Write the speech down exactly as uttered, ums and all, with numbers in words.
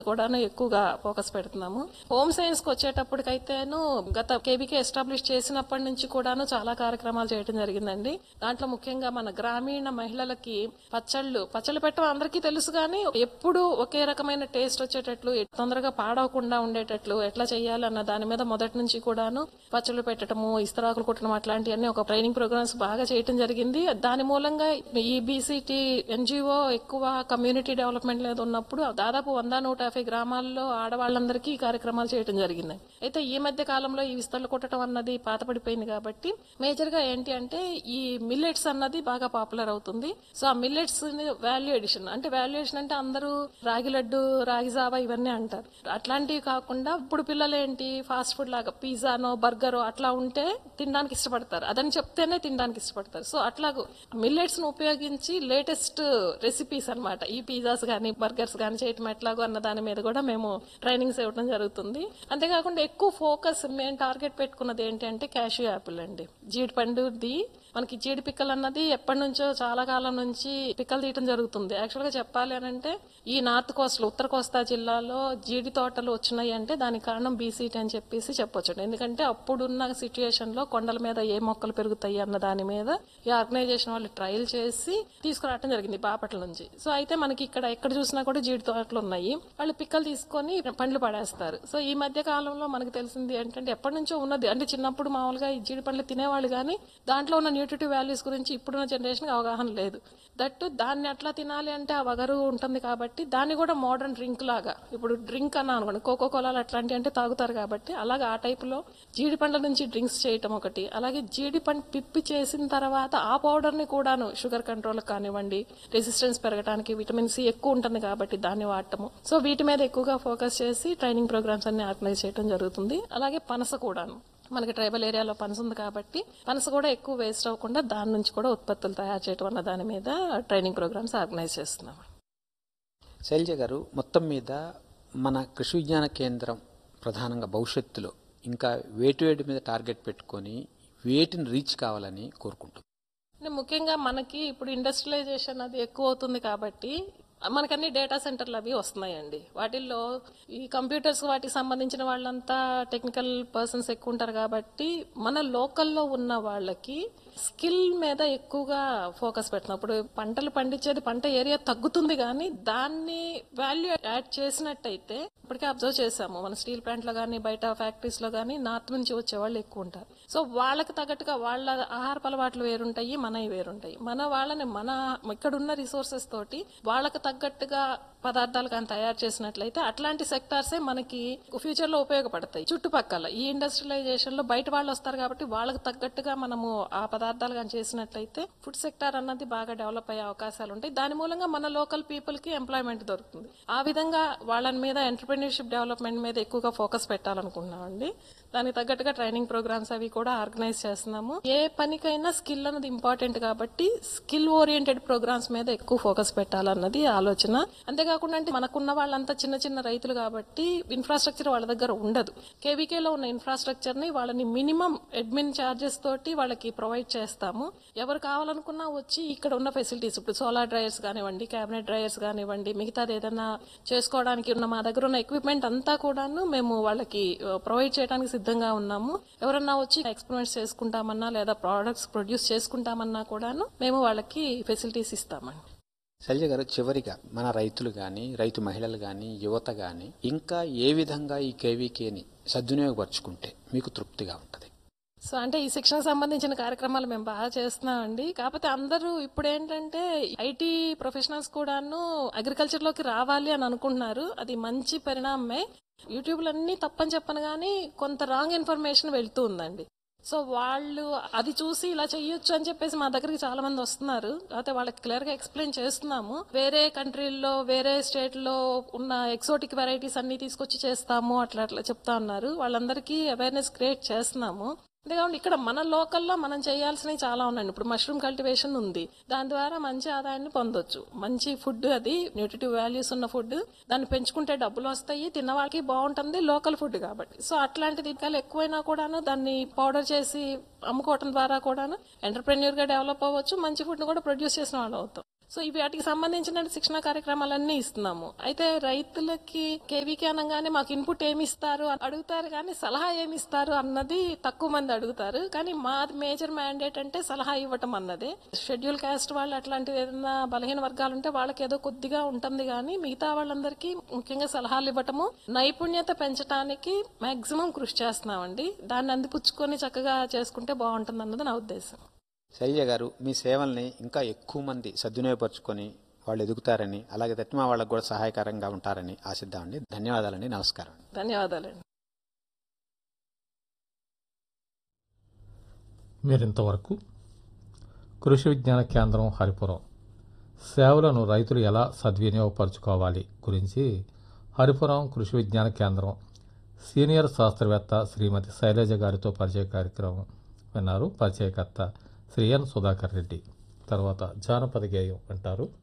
కూడాను ఎక్కువగా ఫోకస్ పెడుతున్నాము. హోమ్ సైన్స్ కి వచ్చేటప్పటికైతేను గత కేబీకే ఎస్టాబ్లిష్ చేసినప్పటి నుంచి కూడాను చాలా కార్యక్రమాలు చేయడం జరిగిందండి. దాంట్లో ముఖ్యంగా మన గ్రామీణ మహిళలకి పచ్చళ్ళు పచ్చళ్ళు పెట్టడం అందరికీ తెలుసు, కానీ ఎప్పుడు ఒకే రకమైన టేస్ట్ వచ్చేటట్లు, తొందరగా పాడవకుండా ఉండేటట్లు ఎట్లా చేయాలి అన్న దాని మీద మొదటి నుంచి కూడాను పచ్చళ్ళు పెట్టడము, ఇస్తరాకులు కుట్టడం అట్లాంటివన్నీ ఒక ట్రైనింగ్ ప్రోగ్రామ్స్ బాగా చేయడం జరిగింది. దాని మూలంగా ఈ బీసీటీ ఎన్జిఓ ఎక్కువ కమ్యూనిటీ డెవలప్మెంట్ లేదు ఉన్నప్పుడు దాదాపు వంద నూట యాభై గ్రామాల్లో ఆడవాళ్ళందరికీ ఈ కార్యక్రమాలు చేయడం జరిగింది. అయితే ఈ మధ్య కాలంలో ఈ విస్తరణ కొట్టడం అన్నది పాతపడిపోయింది కాబట్టి మేజర్ గా ఏంటి అంటే ఈ మిల్లెట్స్ అన్నది బాగా పాపులర్ అవుతుంది. సో ఆ మిల్లెట్స్ వాల్యూ ఎడిషన్ అంటే వాల్యూ ఎడిషన్ అంటే అందరూ రాగి లడ్డు, రాగి జావా ఇవన్నీ అంటారు. అట్లాంటివి కాకుండా ఇప్పుడు పిల్లలు ఏంటి ఫాస్ట్ ఫుడ్ లాగా పిజ్జానో బర్గరో అట్లా ఉంటే తినడానికి ఇష్టపడతారు, అదని చెప్తేనే తినడానికి ఇష్టపడతారు. సో అట్లాగూ మిల్లెట్స్ ను ఉపయోగించి లేటెస్ట్ రెసిపీస్ అన్నమాట ఈ పిజ్జాస్ గానీ బర్గర్స్ గానీ చేయటం ఎట్లాగో అన్న దాని మీద కూడా మేము ట్రైనింగ్స్ ఇవ్వడం జరుగుతుంది. అంతేకాకుండా ఎక్కువ ఫోకస్ మేము టార్గెట్ పెట్టుకున్నది ఏంటి అంటే క్యాష్యూ యాపిల్ అండి, జీడి పండుది. మనకి జీడి పిక్కలు అన్నది ఎప్పటి నుంచో చాలా కాలం నుంచి పిక్కలు తీయటం జరుగుతుంది. యాక్చువల్ గా చెప్పాలి అని అంటే ఈ నార్త్ కోస్ట్ ఉత్తర కోస్తా జిల్లాలో జీడి తోటలు వచ్చినాయి అంటే దానికి కారణం బీసీటీ అని చెప్పేసి చెప్పొచ్చు. ఎందుకంటే అప్పుడున్న సిచ్యుయేషన్ లో కొండల మీద ఏ మొక్కలు పెరుగుతాయి అన్న దాని మీద ఈ ఆర్గనైజేషన్ వాళ్ళు ట్రయల్ చేసి తీసుకురావడం జరిగింది బాపట్ల నుంచి. సో అయితే మనకి ఇక్కడ ఎక్కడ చూసినా కూడా జీడి తోటలు ఉన్నాయి. వాళ్ళు పిక్కలు తీసుకొని పండ్లు పడేస్తారు. సో ఈ మధ్య కాలంలో మనకు తెలిసింది ఏంటంటే ఎప్పటి నుంచో ఉన్నది అంటే చిన్నప్పుడు మామూలుగా ఈ జీడి పండ్లు తినేవాళ్ళు కానీ దాంట్లో ఉన్న న్యూట్రిటివ్ వాల్యూస్ గురించి ఇప్పుడున్న జనరేషన్ కి అవగాహన లేదు. దట్టు దాన్ని ఎట్లా తినాలి అంటే ఆ వగరు ఉంటుంది కాబట్టి దాన్ని కూడా మోడర్న్ డ్రింక్ లాగా ఇప్పుడు డ్రింక్ అన్నా అనుకోండి కోకో కోలాలు అట్లాంటివి అంటే తాగుతారు కాబట్టి అలాగే ఆ టైప్ లో జీడి పండ్ల నుంచి డ్రింక్స్ చేయటం ఒకటి. అలాగే జీడి పండు పిప్పి చేసిన తర్వాత ఆ పౌడర్ ని కూడాను షుగర్ కంట్రోల్ కానివ్వండి, రెసిస్టెన్స్ పెరగడానికి విటమిన్ సి ఎక్కువ ఉంటుంది కాబట్టి దాన్ని వాడటము. సో వీటి మీద ఎక్కువగా ఫోకస్ చేసి ట్రైనింగ్ ప్రోగ్రామ్స్ అన్ని ఆర్గనైజ్ చేయడం జరుగుతుంది. అలాగే పనస కూడాను మనకి ట్రైబల్ ఏరియాలో పనస ఉంది కాబట్టి పనస కూడా ఎక్కువ వేస్ట్ అవ్వకుండా దాని నుంచి కూడా ఉత్పత్తులు తయారు చేయడం అన్న దాని మీద ట్రైనింగ్ ప్రోగ్రామ్స్ ఆర్గనైజ్ చేస్తున్నాం. శైలజ గారు, మొత్తం మీద మన కృషి విజ్ఞాన కేంద్రం ప్రధానంగా భవిష్యత్తులో ఇంకా వేటి వేటి మీద టార్గెట్ పెట్టుకొని వేటిని రీచ్ కావాలని కోరుకుంటుంది? ముఖ్యంగా మనకి ఇప్పుడు ఇండస్ట్రియలైజేషన్ అది ఎక్కువ అవుతుంది కాబట్టి మనకన్ని డేటా సెంటర్లు అవి వస్తున్నాయండి. వాటిల్లో ఈ కంప్యూటర్స్ వాటికి సంబంధించిన వాళ్ళంతా టెక్నికల్ పర్సన్స్ ఎక్కువ ఉంటారు కాబట్టి మన లోకల్లో ఉన్న వాళ్ళకి స్కిల్ మీద ఎక్కువగా ఫోకస్ పెట్టినప్పుడు పంటలు పండించేది పంట ఏరియా తగ్గుతుంది కానీ దాన్ని వాల్యూ యాడ్ చేసినట్టయితే ఇప్పటికే అబ్జర్వ్ చేసాము మన స్టీల్ ప్లాంట్ లో గానీ బయట ఫ్యాక్టరీస్ లో గానీ నార్త్ నుంచి వచ్చే వాళ్ళు ఎక్కువ ఉంటారు. సో వాళ్ళకి తగ్గట్టుగా వాళ్ళ ఆహార అలవాట్లు వేరుంటాయి, మనవి వేరుంటాయి. మన వాళ్ళని మన ఇక్కడున్న రిసోర్సెస్ తోటి వాళ్ళకి తగ్గట్టుగా పదార్థాలు కానీ తయారు చేసినట్లయితే అట్లాంటి సెక్టార్సే మనకి ఫ్యూచర్ లో ఉపయోగపడతాయి. చుట్టుపక్కల ఈ ఇండస్ట్రియలైజేషన్ లో బయట వాళ్ళు వస్తారు కాబట్టి వాళ్ళకి తగ్గట్టుగా మనము ఆ పదార్థాలు కానీ చేసినట్లయితే ఫుడ్ సెక్టార్ అన్నది బాగా డెవలప్ అయ్యే అవకాశాలు ఉంటాయి. దాని మూలంగా మన లోకల్ పీపుల్ కి ఎంప్లాయ్మెంట్ దొరుకుతుంది. ఆ విధంగా వాళ్ళ మీద ఎంటర్‌ప్రెన్యూర్‌షిప్ డెవలప్మెంట్ మీద ఎక్కువగా ఫోకస్ పెట్టాలనుకుంటున్నామండి. దానికి తగ్గట్టుగా ట్రైనింగ్ ప్రోగ్రామ్స్ అవి కూడా ఆర్గనైజ్ చేస్తున్నాము. ఏ పనికైనా స్కిల్ అన్నది ఇంపార్టెంట్ కాబట్టి స్కిల్ ఓరియంటెడ్ ప్రోగ్రామ్స్ మీద ఎక్కువ ఫోకస్ పెట్టాలన్నది ఆలోచన. అంతేకాకుండా అంటే మనకున్న వాళ్ళంతా చిన్న చిన్న రైతులు కాబట్టి ఇన్ఫ్రాస్ట్రక్చర్ వాళ్ళ దగ్గర ఉండదు. కేవీకేలో ఉన్న ఇన్ఫ్రాస్ట్రక్చర్ ని వాళ్ళని మినిమం అడ్మిన్ చార్జెస్ తోటి వాళ్ళకి ప్రొవైడ్ చేస్తాము. ఎవరు కావాలనుకున్నా వచ్చి ఇక్కడ ఉన్న ఫెసిలిటీస్ ఇప్పుడు సోలార్ డ్రైయర్స్ కానివ్వండి, క్యాబినెట్ డ్రైయర్స్ కానివ్వండి, మిగతాది ఏదైనా చేసుకోవడానికి ఉన్న మా దగ్గర ఉన్న ఎక్విప్మెంట్ అంతా కూడాను మేము వాళ్ళకి ప్రొవైడ్ చేయడానికి సిద్ధంగా ఉన్నాము. ఎవరన్నా వచ్చి ఎక్స్పెరిమెంట్స్ చేసుకుంటామన్నా లేదా ప్రోడక్ట్స్ ప్రొడ్యూస్ చేసుకుంటామన్నా కూడాను మేము వాళ్ళకి ఫెసిలిటీస్ ఇస్తామండి. శైలజ గారు, చివరిగా మన రైతులు కానీ రైతు మహిళలు కానీ యువత కానీ ఇంకా ఏ విధంగా ఈ కేవీకేని సద్వినియోగపరుచుకుంటే మీకు తృప్తిగా ఉంటుంది? సో అంటే ఈ శిక్షణకు సంబంధించిన కార్యక్రమాలు మేము బాగా చేస్తున్నామండి. కాకపోతే అందరూ ఇప్పుడు ఏంటంటే ఐటీ ప్రొఫెషనల్స్ కూడాను అగ్రికల్చర్ లోకి రావాలి అని అనుకుంటున్నారు. అది మంచి పరిణామమే. యూట్యూబ్ అన్ని తప్పని చెప్పను కానీ కొంత రాంగ్ ఇన్ఫర్మేషన్ వెళ్తూ ఉందండి. సో వాళ్ళు అది చూసి ఇలా చెయ్యొచ్చు అని చెప్పేసి మా దగ్గరికి చాలా మంది వస్తున్నారు. అయితే వాళ్ళకి క్లియర్ గా ఎక్స్ప్లెయిన్ చేస్తున్నాము. వేరే కంట్రీల్లో వేరే స్టేట్ లో ఉన్న ఎక్సోటిక్ వెరైటీస్ అన్ని తీసుకొచ్చి చేస్తాము అట్లా అట్లా చెప్తా ఉన్నారు. వాళ్ళందరికీ అవేర్నెస్ క్రియేట్ చేస్తున్నాము. అంతేకాకుండా ఇక్కడ మన లోకల్లో మనం చేయాల్సినవి చాలా ఉన్నాయండి. ఇప్పుడు మష్రూమ్ కల్టివేషన్ ఉంది, దాని ద్వారా మంచి ఆదాయాన్ని పొందొచ్చు. మంచి ఫుడ్, అది న్యూట్రిటివ్ వాల్యూస్ ఉన్న ఫుడ్, దాన్ని పెంచుకుంటే డబ్బులు వస్తాయి, తిన్న వాళ్ళకి బాగుంటుంది, లోకల్ ఫుడ్ కాబట్టి. సో అట్లాంటిది ఇంకా ఎక్కువైనా కూడాను దాన్ని పౌడర్ చేసి అమ్ముకోవటం ద్వారా కూడాను ఎంటర్‌ప్రెన్యూర్ గా డెవలప్ అవ్వచ్చు, మంచి ఫుడ్ కూడా ప్రొడ్యూస్ చేసిన వాళ్ళు అవుతాం. సో ఇవి వాటికి సంబంధించిన శిక్షణ కార్యక్రమాలన్నీ ఇస్తున్నాము. అయితే రైతులకి కేవీకే అనగానే మాకు ఇన్పుట్ ఏమి ఇస్తారు అని అడుగుతారు, కానీ సలహా ఏమి ఇస్తారు అన్నది తక్కువ మంది అడుగుతారు. కానీ మా మేజర్ మ్యాండేట్ అంటే సలహా ఇవ్వటం అన్నది. షెడ్యూల్ కాస్ట్ వాళ్ళు అట్లాంటివి ఏదైనా బలహీన వర్గాలు ఉంటే వాళ్ళకి ఏదో కొద్దిగా ఉంటుంది, కానీ మిగతా వాళ్ళందరికీ ముఖ్యంగా సలహాలు ఇవ్వటము, నైపుణ్యత పెంచడానికి మాక్సిమం కృషి చేస్తున్నామండి. దాన్ని అందిపుచ్చుకొని చక్కగా చేసుకుంటే బాగుంటుంది అన్నది నా ఉద్దేశం. శైలజ గారు, మీ సేవల్ని ఇంకా ఎక్కువ మంది సద్వినియోగపరుచుకొని వాళ్ళు ఎదుగుతారని, అలాగే తట్టిమా వాళ్ళకు కూడా సహాయకరంగా ఉంటారని ఆశిద్దామండి. ధన్యవాదాలండి. నమస్కారం. ధన్యవాదాలండి. మీరింతవరకు కృషి విజ్ఞాన కేంద్రం హరిపురం సేవలను రైతులు ఎలా సద్వినియోగపరచుకోవాలి గురించి హరిపురం కృషి విజ్ఞాన కేంద్రం సీనియర్ శాస్త్రవేత్త శ్రీమతి శైలజ గారితో పరిచయ కార్యక్రమం విన్నారు. పరిచయకర్త శ్రీ ఎన్ సుధాకర్ రెడ్డి. తర్వాత జానపద గేయం వింటారు.